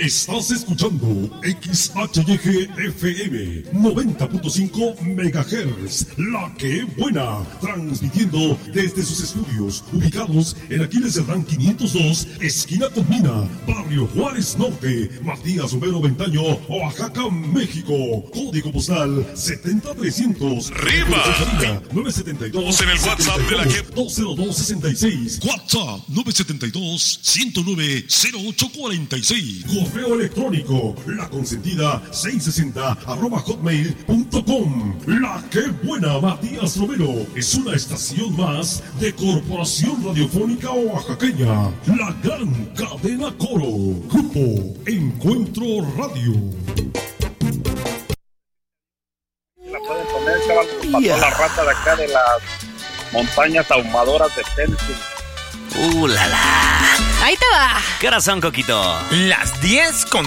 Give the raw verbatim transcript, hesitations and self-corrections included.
Estás escuchando X H Y G F M noventa punto cinco megahertz, La Que Buena, transmitiendo desde sus estudios ubicados en Aquiles Cerdán quinientos dos, esquina con Mina, Barrio Juárez Norte, Matías Romero Ventaño, Oaxaca, México. Código postal setenta trescientos. ¡Arriba! nueve setenta y dos en el WhatsApp de La Que dos cero dos sesenta y seis. WhatsApp nueve setenta y dos, ciento nueve, cero ocho cuarenta y seis. Correo electrónico la consentida seiscientos sesenta arroba hotmail punto com. La Que Buena, Matías Romero, es una estación más de Corporación Radiofónica Oaxaqueña, la gran cadena Coro. Grupo Encuentro Radio. La pueden poner, chaval, para toda la raza de acá de las montañas ahumadoras de Tennessee. ¡Uh, la, la! Ahí te va. ¿Qué horas son, Coquito? Las diez con